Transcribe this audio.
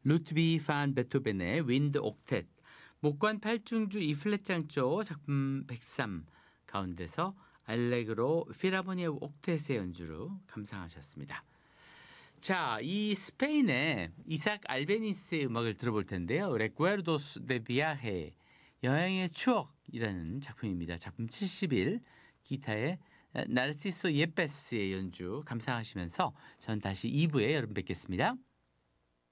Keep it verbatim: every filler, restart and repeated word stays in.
루트비 판 베토벤의 윈드 옥텟, 목관 팔중주 이플랫 장조 작품 백삼 가운데서 알레그로 필하모니아 옥텟의 연주로 감상하셨습니다. 자, 이 스페인의 이삭 알베니스의 음악을 들어볼 텐데요. 레쿠에르도스 데 비아헤, 여행의 추억이라는 작품입니다. 작품 칠십일, 기타의 나르시소 예페스의 연주 감상하시면서 전 다시 이 부에 여러분 뵙겠습니다.